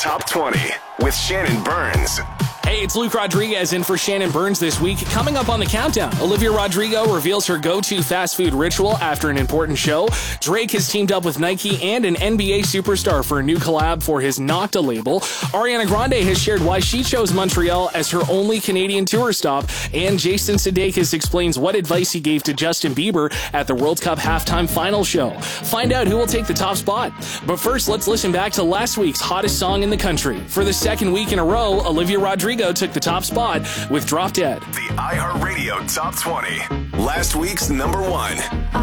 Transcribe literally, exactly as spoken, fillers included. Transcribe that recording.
Top twenty with Shannon Burns. Hey, it's Luke Rodriguez in for Shannon Burns this week. Coming up on the countdown, Olivia Rodrigo reveals her go-to fast food ritual after an important show. Drake has teamed up with Nike and an N B A superstar for a new collab for his Nocta label. Ariana Grande has shared why she chose Montreal as her only Canadian tour stop. And Jason Sudeikis explains what advice he gave to Justin Bieber at the World Cup halftime final show. Find out who will take the top spot. But first, let's listen back to last week's hottest song in the country. For the second week in a row, Olivia Rodrigo took the top spot with Drop Dead. The iHeartRadio Top twenty. Last week's number one.